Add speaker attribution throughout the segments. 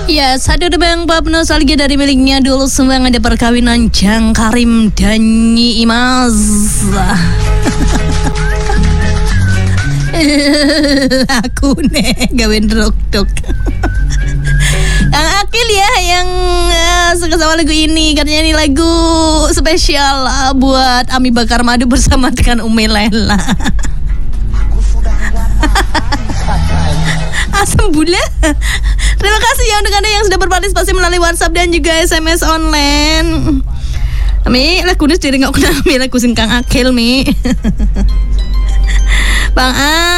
Speaker 1: Ya, satu debang bab nostalgia dari miliknya dulu sembang ada perkawinan Jang Karim dan Nyi Imas. Aku nih gawin dok. Kang Akil ya yang suka sama lagu ini. Katanya ini lagu spesial buat Ami Bakar Madu bersama dengan Umi Lela. Asam bula. Terima kasih ya untuk Anda yang sudah berpartisipasi melalui WhatsApp dan juga SMS online. Mi, lagu ini sendiri gak kenal Mi, lagu sing Kang Akil Mi. Bang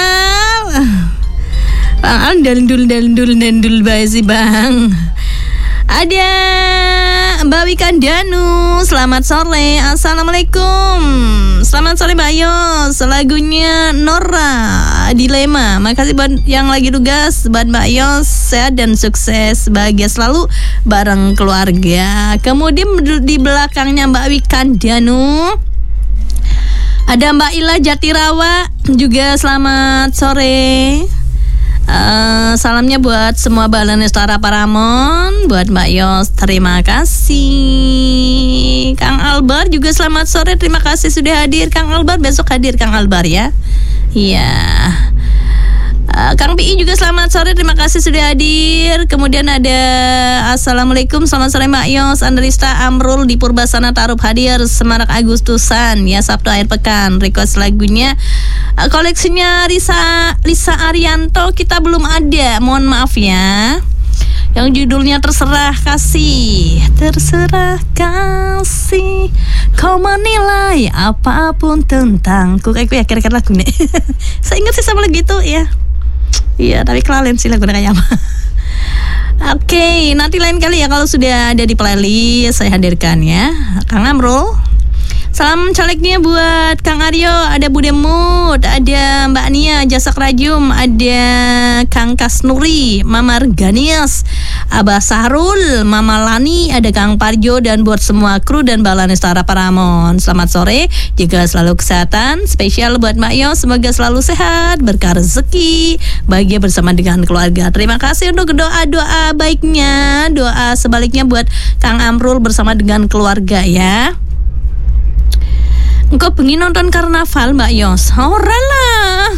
Speaker 1: Al dendul bae sih Bang. Ada Mbak Wikandanu, selamat sore. Assalamualaikum. Selamat sore Mbak Yos. Lagunya Nora, Dilema. Makasih buat yang lagi tugas. Buat Mbak Yos, sehat dan sukses, bahagia selalu bareng keluarga. Kemudian di belakangnya Mbak Wikandanu ada Mbak Ila Jatirawa, juga selamat sore. Salamnya buat semua Balan Nestara Paramon, buat Mbak Yos, terima kasih. Kang Albar juga selamat sore, terima kasih sudah hadir. Kang Albar besok hadir Kang Albar ya. Iya. Kang PI juga selamat sore, terima kasih sudah hadir. Kemudian ada Assalamualaikum, selamat sore Mbak Yos, Andrista Amrul di Purbasana Tarup hadir, Semarak Agustusan ya, Sabtu akhir pekan. Request lagunya koleksinya Lisa Arianto kita belum ada, mohon maaf ya. Yang judulnya Terserah Kasih. Terserah kasih, kau menilai apapun tentangku. Kayak gue ya kira-kira lagu nih. Saya ingat sih sama lagu itu ya. Iya, tapi kelalen sih lagu kayak apa. Oke, nanti lain kali ya kalau sudah ada di playlist saya hadirkan ya. Kang Amrul, salam calegnya buat Kang Aryo, ada Bude Mut, ada Mbak Nia, Jasak Rajum, ada Kang Kasnuri, Mama Ganias, Abah Sahrul, Mama Lani, ada Kang Parjo, dan buat semua kru dan Balan Nestara Paramon. Selamat sore, jaga selalu kesehatan. Spesial buat Mbak Yo, semoga selalu sehat, berkah rezeki, bahagia bersama dengan keluarga. Terima kasih untuk doa-doa baiknya. Doa sebaliknya buat Kang Amrul bersama dengan keluarga ya. Engkau pengen nonton karnaval Mbak Yos? Ora lah.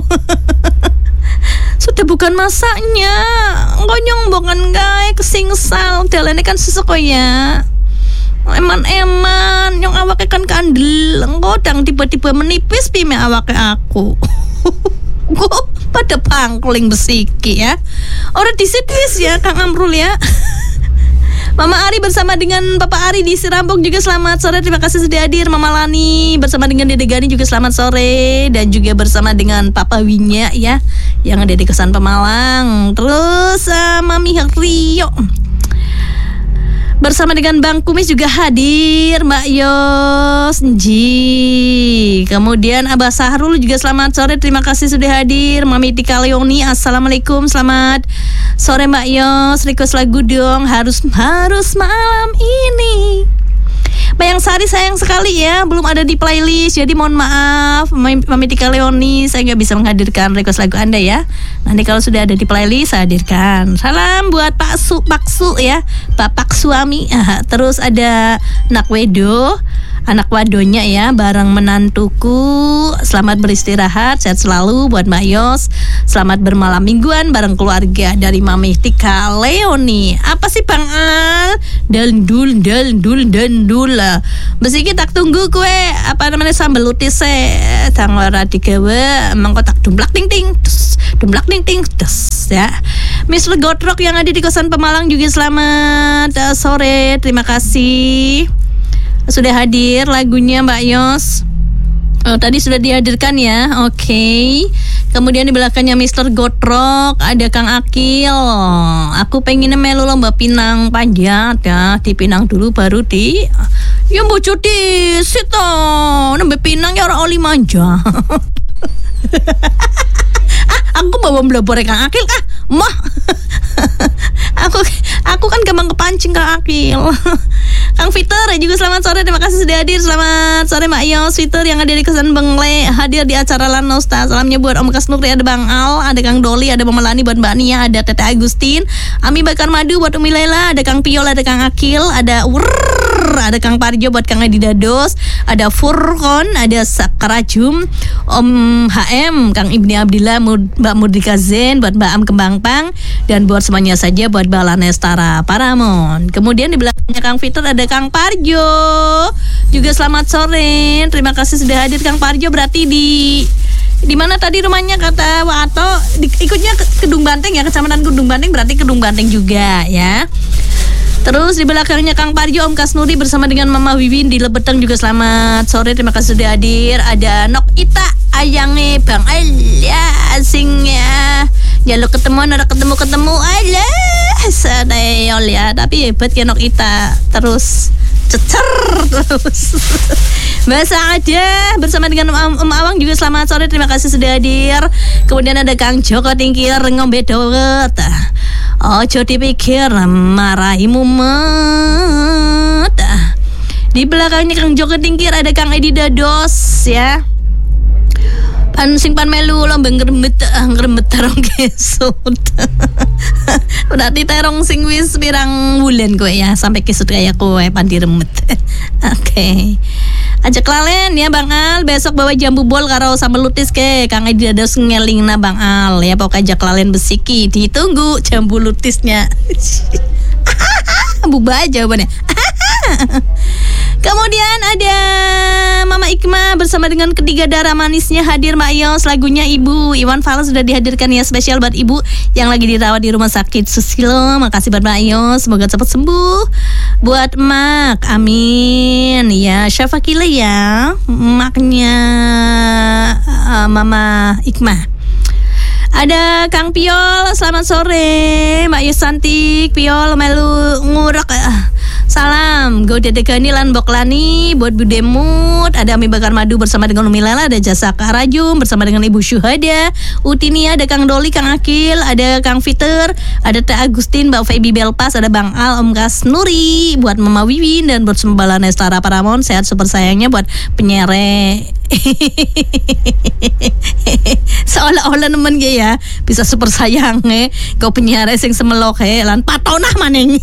Speaker 1: Sudah bukan masaknya. Engkau nyombongan gae kesingsal. Dalane kan seseko ya. Eman-eman nyong awake kan kandel. Engkau dang tiba-tiba menipis pime awake aku. Engkau pada pangkling besiki ya. Ora disidis ya Kang Amrul ya. Mama Ari bersama dengan Papa Ari di Sirampok juga selamat sore, terima kasih sudah hadir. Mama Lani bersama dengan Dede Gani juga selamat sore, dan juga bersama dengan Papa Winya ya, yang ada di Kesan Pemalang. Terus Mami Rio bersama dengan Bang Kumis juga hadir, Mbak Yos Nji. Kemudian Abah Sahrul juga selamat sore, terima kasih sudah hadir. Mami Tika Leoni, assalamualaikum, selamat sore Mbak Yos. Request lagu dong, harus malam ini. Bayang Sari sayang sekali ya, belum ada di playlist, jadi mohon maaf Mami Tika Leoni, saya nggak bisa menghadirkan request lagu Anda ya. Nanti kalau sudah ada di playlist saya hadirkan. Salam buat Pak Su ya, Bapak suami. Terus ada anak wadonya ya, bareng menantuku. Selamat beristirahat, sehat selalu buat Mbak Yos. Selamat bermalam mingguan bareng keluarga dari Mami Tika Leoni. Apa sih Bang Al? Dendul lah. Besi kita tunggu kue apa namanya sambal lutis tang ora digawe mengko tak dumblak ting ting ya. Mr. Godrock yang ada di Kosan Pemalang juga selamat sore, terima kasih sudah hadir. Lagunya Mbak Yos tadi sudah dihadirkan ya. Oke. Kemudian di belakangnya Mr. Godrock ada Kang Akil. Aku pengen melu lomba pinang panjat ya, di Pinang dulu baru di ya mbok di situ nembe pinang ya ora oli manja. Aku bawa blobore Kang Akil mah. Aku kan gampang kepancing Kak Akil. Kang Fitur juga selamat sore, terima kasih sudah hadir. Selamat sore Mak Yos Fitur yang ada di Kesan Bengle, hadir di acara Lanosta. Salamnya buat Om Kasnuri, ada Bang Al, ada Kang Doli, ada Mama Lani, buat Mbak Nia, ada Tete Agustin, Ami Bakar Madu buat Umi Lela, ada Kang Piol, ada Kang Akil, ada ada Kang Parjo buat Kang Edi Dados, ada Furkon, ada Sakrajum, Om HM, Kang Ibni Abdillah, Mbak Murdika Zen, buat Mbak Am Kembang Pang, dan buat semuanya saja buat Mbak Lanestara Paramon. Kemudian di belakangnya Kang Fitur ada Kang Parjo, juga selamat sore, terima kasih sudah hadir Kang Parjo. Berarti di mana tadi rumahnya kata Wato? Ikutnya ke Kedung Banteng ya, Kecamatan Kedung Banteng, berarti Kedung Banteng juga ya. Terus di belakangnya Kang Parjo, Om Kasnuri bersama dengan Mama Wiwin di Lebeteng juga selamat sore, terima kasih sudah hadir. Ada Nok Ita, ayangnya Bang Alah, asingnya jaluk ketemuan, ada ketemu alah sadayol ya, tapi hebat ya Nok Ita, terus cecer terus. Bahasa aja bersama dengan Om Awang juga selamat sore, terima kasih sudah hadir. Kemudian ada Kang Joko Tingkir ngombe dawet. Ojo dipikir marahi mumet. Di belakangnya Kang Joko Tingkir ada Kang Edi Dados ya. Sing pan melu lomba ngremet terong kesut. Berarti terong sing wis pirang wulan kowe ya, sampai kesut kayak kowe pan diremet. Oke. Ajak lalen ya Bang Al, besok bawa jambu bol karo sambal lutis ke Kang Edi Dados ngelingna Bang Al ya, pokok ajak lalen besiki, ditunggu jambu lutisnya. Bubah jawabannya. Kemudian ada Mama Ikma bersama dengan ketiga darah manisnya hadir Mbak Yos, lagunya Ibu Iwan Fals sudah dihadirkan ya, spesial buat Ibu yang lagi dirawat di Rumah Sakit Susilo. Makasih buat Mbak Yos, semoga cepat sembuh. Buat Mak, amin ya, Syafakila ya, maknya Mama Ikma. Ada Kang Piol, selamat sore Mbak Yus Santik, Piol melu ngurak. Salam go dedekani lan boklani buat Budemut. Ada Ami Bakar Madu bersama dengan Umi Lela, ada Jasa Karajum bersama dengan Ibu Syuhada Utinia, ada Kang Doli, Kang Akil, ada Kang Fitur, ada Teh Agustin, Mbak Feby Belpas, ada Bang Al, Om Kasnuri, buat Mama Wiwin, dan buat Sembala Nestara Paramon. Sehat super sayangnya buat penyere. Seolah-olah nemen ge ya, bisa super sayang kau penyare sing semelok lan patonah maning.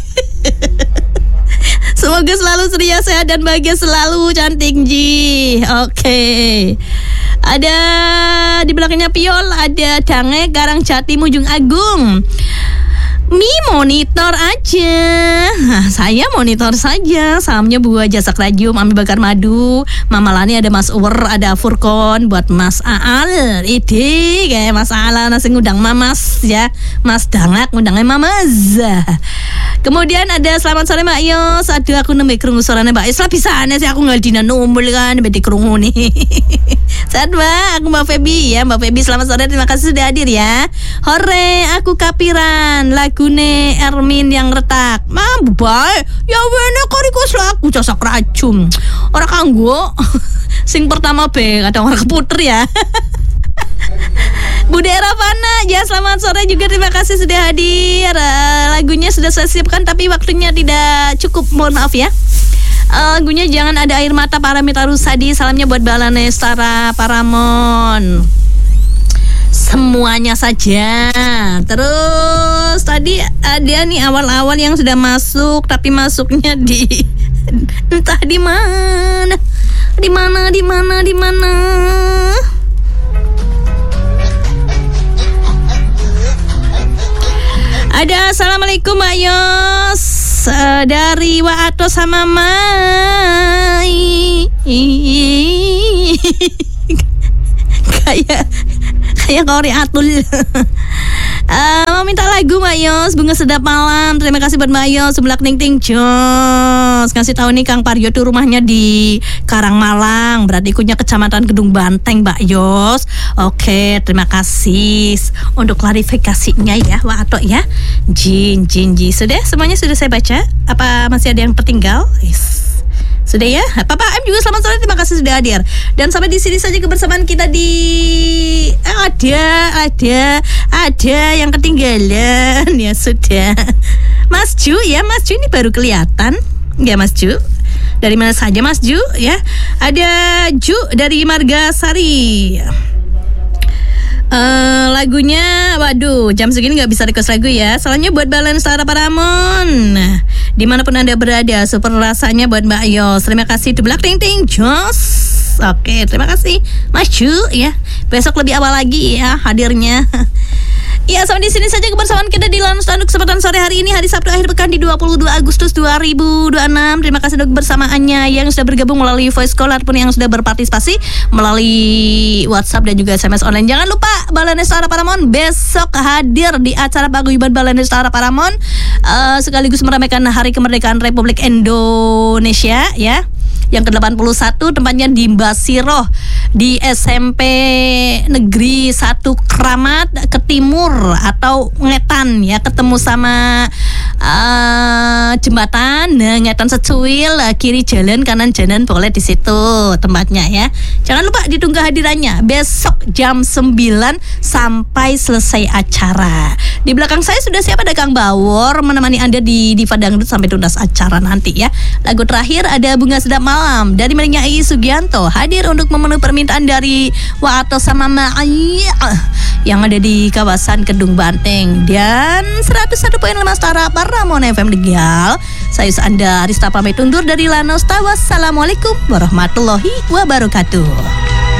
Speaker 1: Semoga selalu ceria, sehat dan bahagia selalu, cantik Ji. Oke. Ada di belakangnya Piol, ada Dange Garang Jati Mujung Agung. Mi monitor aja. Nah, saya monitor saja. Salamnya buat Jasa Rajum, Ami Bakar Madu, Mama Lani, ada Mas Uwer, ada Furkon, buat Mas Aal. Ide kayak Mas Aal nasi ngundang Mamas ya. Mas Dangak ngundangnya Mamaz. Kemudian ada selamat sore Mbak Yos. Aduh aku nembe krungu suarane Mbak Yos. Lah bisane sih aku ngalidina numbul kan bedi krungu nih. Sehat Mbak, aku Mbak Feby ya. Mbak Feby selamat sore, terima kasih sudah hadir ya. Hore, aku kapiran lagune Ermin yang retak. Mambu bae. Ya wene korikus lagu Jasa Rajum. Ora kanggo. Sing pertama be kadang orang keputer ya. Bude Ravana, ya selamat sore juga, terima kasih sudah hadir. Lagunya sudah saya siapkan tapi waktunya tidak cukup, mohon maaf ya. Lagunya Jangan Ada Air Mata Paramita Rusadi. Salamnya buat Balane Stara Paramon. Semuanya saja. Terus tadi ada nih awal-awal yang sudah masuk tapi masuknya di entah di mana. Ada Assalamualaikum Mbak Yos, dari Waato sama Mai. Kayak Kori Atul. Mau minta lagu Mbak Yos, Bunga Sedap Malam. Terima kasih buat Mbak Yos, Sebelah Ting Ting Jos. Kasih tahu nih Kang Parjo tuh rumahnya di Karangmalang, berarti ikutnya Kecamatan Kedung Banteng Mbak Yos. Oke, terima kasih untuk klarifikasinya ya Waato ya. Jin. Sudah semuanya sudah saya baca. Apa masih ada yang tertinggal? Sudah ya, Papa M juga selamat sore, terima kasih sudah hadir. Dan sampai di sini saja kebersamaan kita di ada yang ketinggalan ya sudah. Mas Ju ya, Mas Ju ini baru kelihatan. Ya Mas Ju. Dari mana saja Mas Ju ya? Ada Ju dari Margasari. Lagunya, waduh, jam segini nggak bisa request lagu ya. Soalnya buat Balance Tara Paramon. Dimanapun Anda berada, super rasanya buat Mbak Yos. Terima kasih to Black Ting Ting Jos. Oke, terima kasih Mas Ju ya. Besok lebih awal lagi ya hadirnya. Ya, sampai di sini saja kebersamaan kita di Lanus Tanduk kesempatan sore hari ini, hari Sabtu akhir pekan di 22 Agustus 2026. Terima kasih untuk kebersamaannya yang sudah bergabung melalui voice call ataupun yang sudah berpartisipasi melalui WhatsApp dan juga SMS online. Jangan lupa Balance Tara Paramon besok hadir di acara paguyuban Balance Tara Paramon sekaligus meramaikan Hari Kemerdekaan Republik Indonesia ya. Yang ke-81 tempatnya di Mbasiroh di SMP Negeri 1 Kramat ke timur atau Ngetan ya, ketemu sama jembatan Ngetan Secuil, kiri jalan kanan jalan, boleh di situ tempatnya ya. Jangan lupa ditunggu hadirannya besok jam 9 sampai selesai acara. Di belakang saya sudah siap, ada Kang Bawor menemani Anda di Diva Dangdut sampai tuntas acara nanti ya. Lagu terakhir ada Bunga Sedap Malam dari miliknya Ai Sugianto, hadir untuk memenuhi permintaan dari Waato sama Mai yang ada di kawasan Kedung Banteng. Dan 101.5 Tara Paramon FM Tegal. Saya Anda Arista pamit undur dari Lanus. Wassalamualaikum warahmatullahi wabarakatuh.